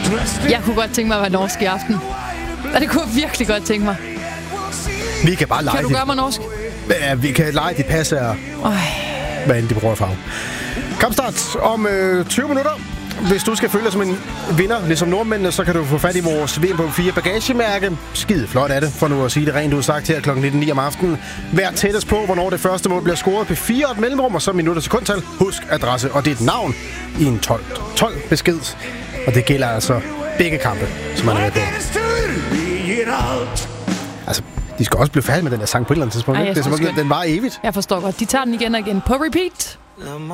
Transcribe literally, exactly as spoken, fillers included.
Jeg kunne godt tænke mig at være norsk i aften. Og det kunne jeg virkelig godt tænke mig. Vi kan bare lege. Kan du gøre mig norsk? Ja, vi kan lege de passer. Hvad end de bruger farve. Kampstart om øh, tyve minutter. Hvis du skal føle dig som en vinder, ligesom nordmændene, så kan du få fat i vores V M på fire bagagemærke. Skide flot er det, for nu at sige det rent ud sagt her klokken nitten ni om aftenen. Vær tættest på, hvornår det første mål bliver scoret på fire og et mellemrum, og så minutter sekundtal. Husk adresse og dit navn i en tolv tolv besked. Og det gælder altså begge kampe, som man er med på. Altså, de skal også blive færdige med den der sang på et eller andet tidspunkt. Ej, det er som om, den var evigt. Jeg forstår godt. De tager den igen og igen på repeat.